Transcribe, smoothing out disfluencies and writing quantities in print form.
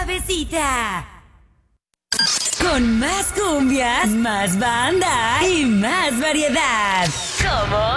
suavecita. Con más cumbias, más banda y más variedad. ¿Cómo?